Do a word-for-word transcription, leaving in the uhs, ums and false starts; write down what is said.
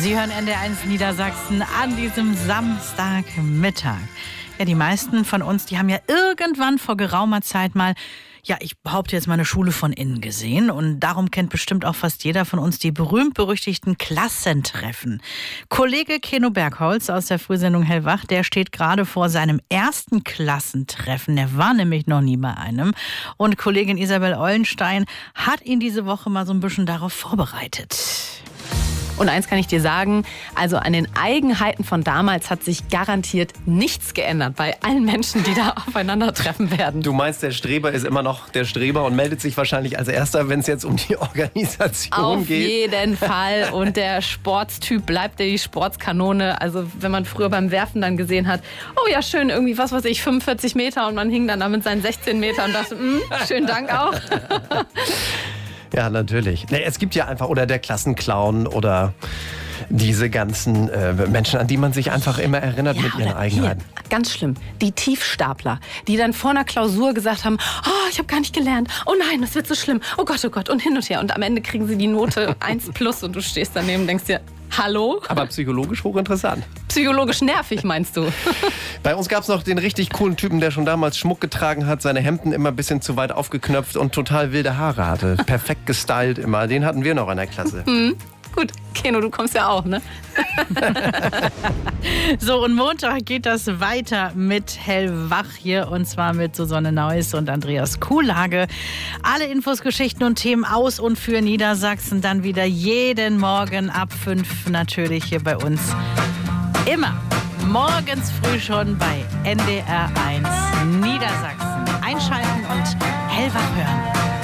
Sie hören N D R eins Niedersachsen an diesem Samstagmittag. Ja, die meisten von uns, die haben ja irgendwann vor geraumer Zeit mal, ja, ich behaupte jetzt mal, eine Schule von innen gesehen. Und darum kennt bestimmt auch fast jeder von uns die berühmt-berüchtigten Klassentreffen. Kollege Keno Bergholz aus der Frühsendung Hellwach, der steht gerade vor seinem ersten Klassentreffen. Der war nämlich noch nie bei einem. Und Kollegin Isabel Eulenstein hat ihn diese Woche mal so ein bisschen darauf vorbereitet. Und eins kann ich dir sagen, also an den Eigenheiten von damals hat sich garantiert nichts geändert bei allen Menschen, die da aufeinandertreffen werden. Du meinst, der Streber ist immer noch der Streber und meldet sich wahrscheinlich als Erster, wenn es jetzt um die Organisation Auf geht? Auf jeden Fall. Und der Sportstyp bleibt die Sportskanone. Also wenn man früher beim Werfen dann gesehen hat, oh ja, schön, irgendwie, was weiß ich, fünfundvierzig Meter und man hing dann da mit seinen sechzehn Metern und dachte, schönen Dank auch. Ja, natürlich. Es gibt ja einfach, oder der Klassenclown oder diese ganzen äh, Menschen, an die man sich einfach immer erinnert, ja, mit ihren Eigenheiten. Hier, ganz schlimm, die Tiefstapler, die dann vor einer Klausur gesagt haben, oh, ich habe gar nicht gelernt, oh nein, das wird so schlimm, oh Gott, oh Gott, und hin und her. Und am Ende kriegen sie die Note eins plus und du stehst daneben und denkst dir, hallo? Aber psychologisch hochinteressant. Psychologisch nervig, meinst du? Bei uns gab es noch den richtig coolen Typen, der schon damals Schmuck getragen hat, seine Hemden immer ein bisschen zu weit aufgeknöpft und total wilde Haare hatte. Perfekt gestylt immer. Den hatten wir noch in der Klasse. Mhm. Gut, Keno, du kommst ja auch, ne? So, und Montag geht das weiter mit Hellwach hier, und zwar mit Susanne Neuss und Andreas Kuhlage. Alle Infos, Geschichten und Themen aus und für Niedersachsen dann wieder jeden Morgen ab fünf natürlich hier bei uns. Immer morgens früh schon bei N D R eins Niedersachsen. Einschalten und Hellwach hören.